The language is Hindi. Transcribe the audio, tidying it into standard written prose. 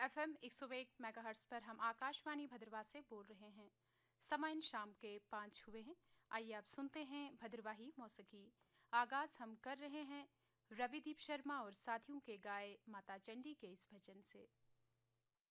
FM 101 मेगाहर्ट्ज पर हम आकाशवाणी भद्रवाह से बोल रहे हैं। समय शाम के 5 हुए हैं। आइए आप सुनते हैं भद्रवाही मौसीकी। आगाज हम कर रहे हैं रविदीप शर्मा और साथियों के गाए माता चंडी के इस भजन से।